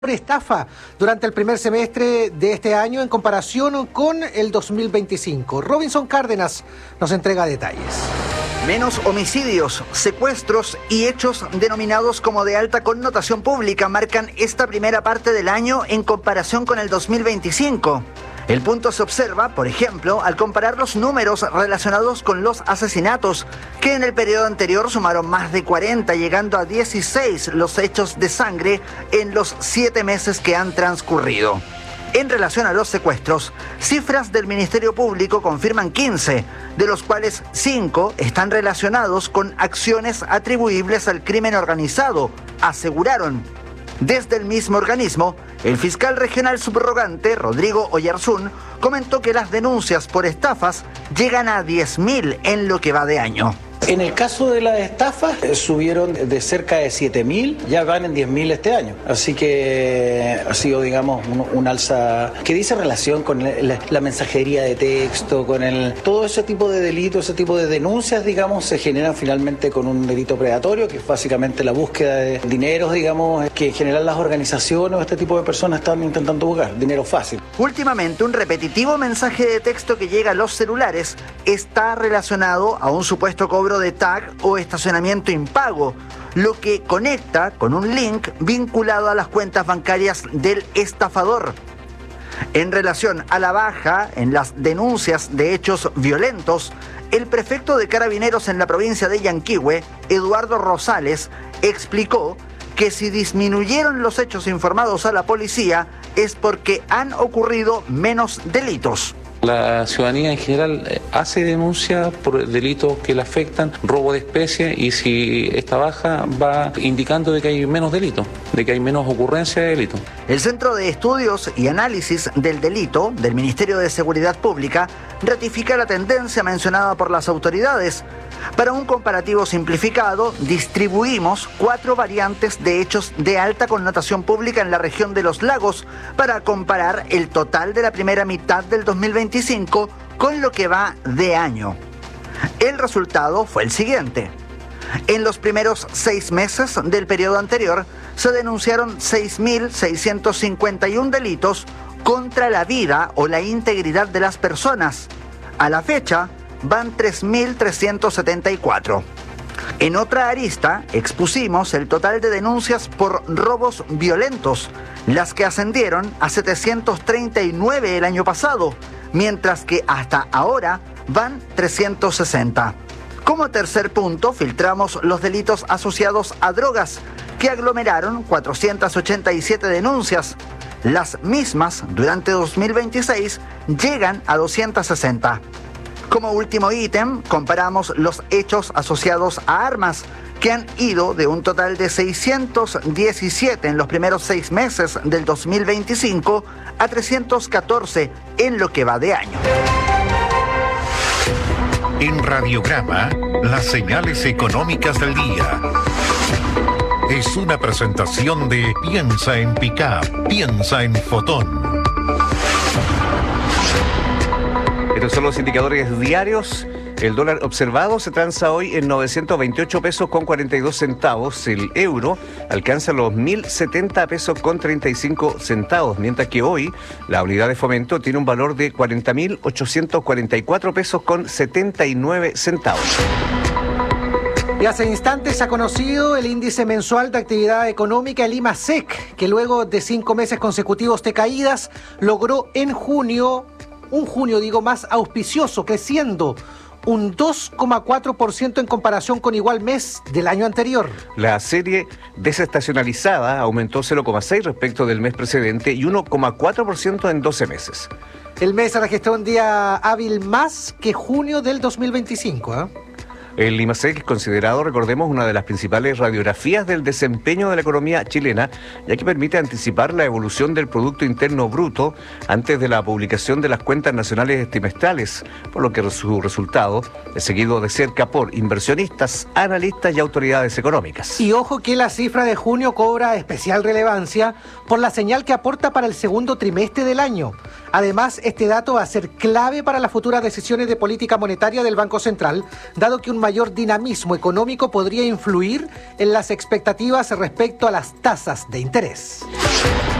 estafa durante el primer semestre de este año en comparación con el 2025. Robinson Cárdenas nos entrega detalles. Menos homicidios, secuestros y hechos denominados como de alta connotación pública marcan esta primera parte del año en comparación con el 2025. El punto se observa, por ejemplo, al comparar los números relacionados con los asesinatos, que en el periodo anterior sumaron más de 40, llegando a 16 los hechos de sangre en los 7 meses que han transcurrido. En relación a los secuestros, cifras del Ministerio Público confirman 15, de los cuales 5 están relacionados con acciones atribuibles al crimen organizado, aseguraron. Desde el mismo organismo, el fiscal regional subrogante, Rodrigo Oyarzún, comentó que las denuncias por estafas llegan a 10.000 en lo que va de año. En el caso de las estafas, subieron de cerca de 7.000, ya van en 10.000 este año. Así que ha sido, digamos, un alza que dice relación con la mensajería de texto, con todo ese tipo de delitos, ese tipo de denuncias, digamos, se generan finalmente con un delito predatorio, que es básicamente la búsqueda de dineros, digamos, que en general las organizaciones o este tipo de personas están intentando buscar, dinero fácil. Últimamente, un repetitivo mensaje de texto que llega a los celulares está relacionado a un supuesto cobro de tag o estacionamiento impago, lo que conecta con un link vinculado a las cuentas bancarias del estafador. En relación a la baja en las denuncias de hechos violentos, el prefecto de Carabineros en la provincia de Yanquihue, Eduardo Rosales, explicó que si disminuyeron los hechos informados a la policía es porque han ocurrido menos delitos. La ciudadanía en general hace denuncia por delitos que le afectan, robo de especie, y si esta baja va indicando de que hay menos delitos, de que hay menos ocurrencia de delitos. El Centro de Estudios y Análisis del Delito del Ministerio de Seguridad Pública ratifica la tendencia mencionada por las autoridades. Para un comparativo simplificado, distribuimos 4 variantes de hechos de alta connotación pública en la región de los lagos para comparar el total de la primera mitad del 2025 con lo que va de año. El resultado fue el siguiente. En los primeros 6 meses del periodo anterior se denunciaron 6.651 delitos contra la vida o la integridad de las personas. A la fecha, van 3.374. En otra arista, expusimos el total de denuncias por robos violentos, las que ascendieron a 739 el año pasado, mientras que hasta ahora van 360. Como tercer punto, filtramos los delitos asociados a drogas, que aglomeraron 487 denuncias. Las mismas, durante 2026, llegan a 260. Como último ítem, comparamos los hechos asociados a armas, que han ido de un total de 617 en los primeros 6 meses del 2025 a 314 en lo que va de año. En Radiograma, las señales económicas del día. Es una presentación de Piensa en Pickup, piensa en Fotón. Estos son los indicadores diarios. El dólar observado se transa hoy en 928 pesos con 42 centavos. El euro alcanza los 1.070 pesos con 35 centavos, mientras que hoy la unidad de fomento tiene un valor de 40.844 pesos con 79 centavos. Y hace instantes se ha conocido el índice mensual de actividad económica, el IMASEC, que luego de 5 meses consecutivos de caídas, logró en junio, más auspicioso, creciendo un 2,4% en comparación con igual mes del año anterior. La serie desestacionalizada aumentó 0,6% respecto del mes precedente y 1,4% en 12 meses. El mes registró un día hábil más que junio del 2025, El IMASEC es considerado, recordemos, una de las principales radiografías del desempeño de la economía chilena, ya que permite anticipar la evolución del Producto Interno Bruto antes de la publicación de las cuentas nacionales trimestrales, por lo que su resultado es seguido de cerca por inversionistas, analistas y autoridades económicas. Y ojo que la cifra de junio cobra especial relevancia por la señal que aporta para el segundo trimestre del año. Además, este dato va a ser clave para las futuras decisiones de política monetaria del Banco Central, dado que un mayor dinamismo económico podría influir en las expectativas respecto a las tasas de interés.